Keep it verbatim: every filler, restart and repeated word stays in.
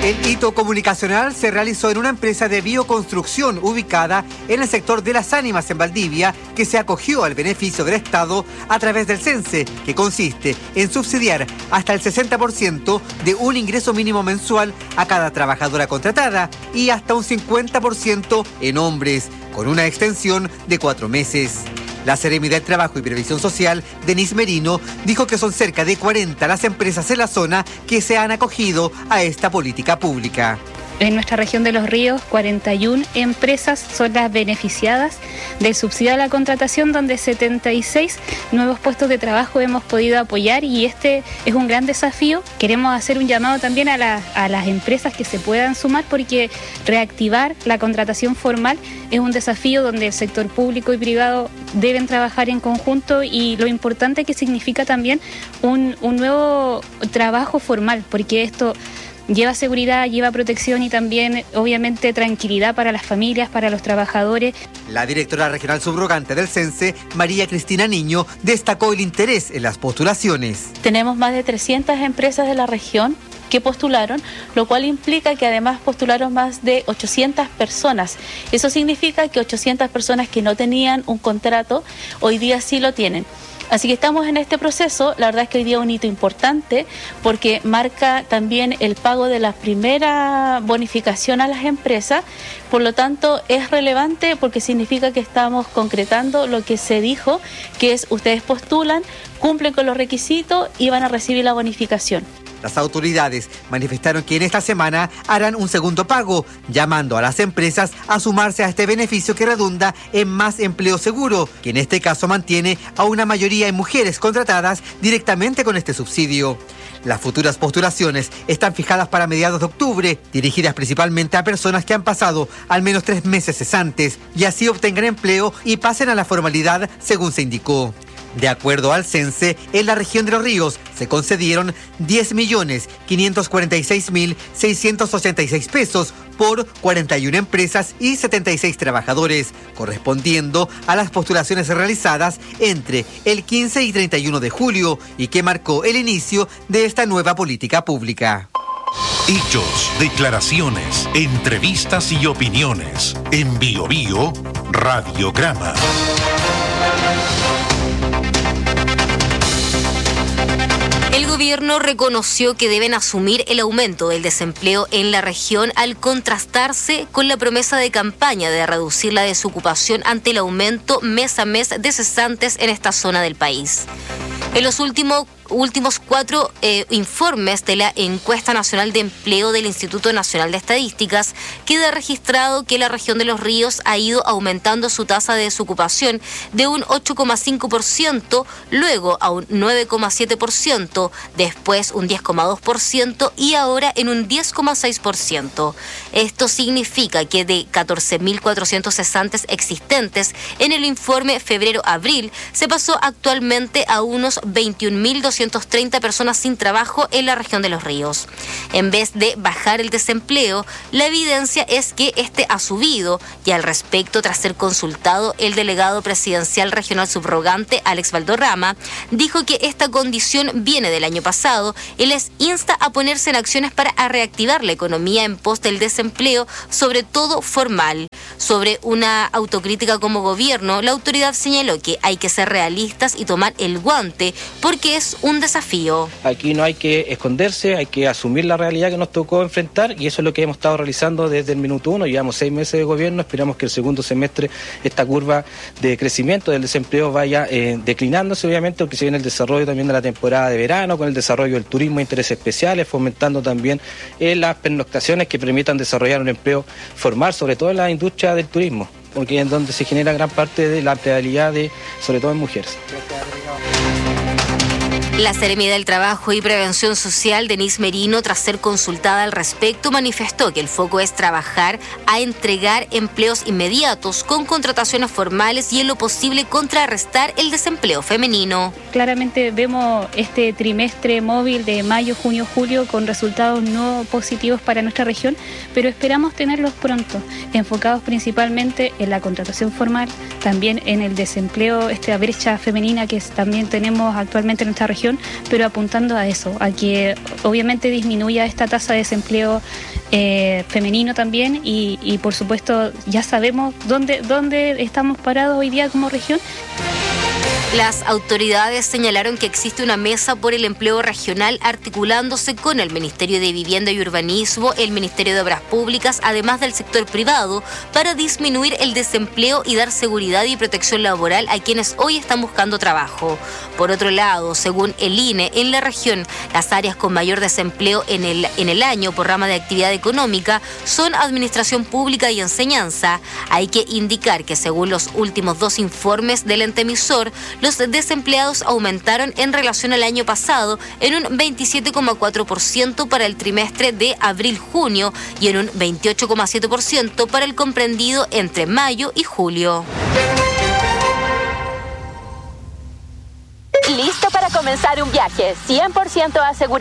El hito comunicacional se realizó en una empresa de bioconstrucción ubicada en el sector de Las Ánimas, en Valdivia, que se acogió al beneficio del Estado a través del CENSE, que consiste en subsidiar hasta el sesenta por ciento de un ingreso mínimo mensual a cada trabajadora contratada y hasta un cincuenta por ciento en hombres, con una extensión de cuatro meses. La Seremi del Trabajo y Previsión Social, Denise Merino, dijo que son cerca de cuarenta las empresas en la zona que se han acogido a esta política pública. En nuestra región de Los Ríos, cuarenta y una empresas son las beneficiadas del subsidio a la contratación, donde setenta y seis nuevos puestos de trabajo hemos podido apoyar, y este es un gran desafío. Queremos hacer un llamado también a, la, a las empresas que se puedan sumar, porque reactivar la contratación formal es un desafío donde el sector público y privado deben trabajar en conjunto, y lo importante que significa también un, un nuevo trabajo formal, porque esto lleva seguridad, lleva protección y también, obviamente, tranquilidad para las familias, para los trabajadores. La directora regional subrogante del CENSE, María Cristina Niño, destacó el interés en las postulaciones. Tenemos más de trescientas empresas de la región que postularon, lo cual implica que además postularon más de ochocientas personas. Eso significa que ochocientas personas que no tenían un contrato, hoy día sí lo tienen. Así que estamos en este proceso. La verdad es que hoy día es un hito importante porque marca también el pago de la primera bonificación a las empresas. Por lo tanto, es relevante porque significa que estamos concretando lo que se dijo, que es: ustedes postulan, cumplen con los requisitos y van a recibir la bonificación. Las autoridades manifestaron que en esta semana harán un segundo pago, llamando a las empresas a sumarse a este beneficio que redunda en más empleo seguro, que en este caso mantiene a una mayoría en mujeres contratadas directamente con este subsidio. Las futuras postulaciones están fijadas para mediados de octubre, dirigidas principalmente a personas que han pasado al menos tres meses cesantes y así obtengan empleo y pasen a la formalidad, según se indicó. De acuerdo al CENSE, en la región de Los Ríos se concedieron diez millones quinientos cuarenta y seis mil seiscientos ochenta y seis pesos por cuarenta y una empresas y setenta y seis trabajadores, correspondiendo a las postulaciones realizadas entre el quince y treinta y uno de julio y que marcó el inicio de esta nueva política pública. Hechos, declaraciones, entrevistas y opiniones. En Bio Bio, Radiograma. El gobierno reconoció que deben asumir el aumento del desempleo en la región al contrastarse con la promesa de campaña de reducir la desocupación ante el aumento mes a mes de cesantes en esta zona del país. En los últimos últimos cuatro eh, informes de la Encuesta Nacional de Empleo del Instituto Nacional de Estadísticas, queda registrado que la región de Los Ríos ha ido aumentando su tasa de desocupación de un ocho coma cinco por ciento, luego a un nueve coma siete por ciento, después un diez coma dos por ciento y ahora en un diez coma seis por ciento. Esto significa que de catorce mil cuatrocientos cesantes existentes en el informe febrero-abril, se pasó actualmente a unos veintiún mil doscientos treinta personas sin trabajo en la región de Los Ríos. En vez de bajar el desempleo, la evidencia es que este ha subido, y al respecto, tras ser consultado, el delegado presidencial regional subrogante, Alex Valderrama, dijo que esta condición viene del año pasado y les insta a ponerse en acciones para reactivar la economía en pos del desempleo, sobre todo formal. Sobre una autocrítica como gobierno, la autoridad señaló que hay que ser realistas y tomar el guante, porque es un desafío. Aquí no hay que esconderse, hay que asumir la realidad que nos tocó enfrentar, y eso es lo que hemos estado realizando desde el minuto uno. Llevamos seis meses de gobierno, esperamos que el segundo semestre esta curva de crecimiento del desempleo vaya eh, declinándose, obviamente, porque se viene el desarrollo también de la temporada de verano, con el desarrollo del turismo de intereses especiales, fomentando también eh, las pernoctaciones que permitan desarrollar un empleo formal, sobre todo en la industria del turismo, porque es donde se genera gran parte de la empleabilidad, de, sobre todo en mujeres. La Seremi del Trabajo y Prevención Social, Denise Merino, tras ser consultada al respecto, manifestó que el foco es trabajar a entregar empleos inmediatos con contrataciones formales y en lo posible contrarrestar el desempleo femenino. Claramente vemos este trimestre móvil de mayo, junio, julio con resultados no positivos para nuestra región, pero esperamos tenerlos pronto, enfocados principalmente en la contratación formal, también en el desempleo, esta brecha femenina que también tenemos actualmente en nuestra región, región, pero apuntando a eso, a que obviamente disminuya esta tasa de desempleo eh, femenino también y, y por supuesto ya sabemos dónde, dónde estamos parados hoy día como región. Las autoridades señalaron que existe una mesa por el empleo regional articulándose con el Ministerio de Vivienda y Urbanismo, el Ministerio de Obras Públicas, además del sector privado, para disminuir el desempleo y dar seguridad y protección laboral a quienes hoy están buscando trabajo. Por otro lado, según el I N E, en la región, las áreas con mayor desempleo en el, en el año por rama de actividad económica son administración pública y enseñanza. Hay que indicar que según los últimos dos informes del ente emisor, los desempleados aumentaron en relación al año pasado en un veintisiete coma cuatro por ciento para el trimestre de abril-junio y en un veintiocho coma siete por ciento para el comprendido entre mayo y julio. ¿Listo para comenzar un viaje cien por ciento asegurado?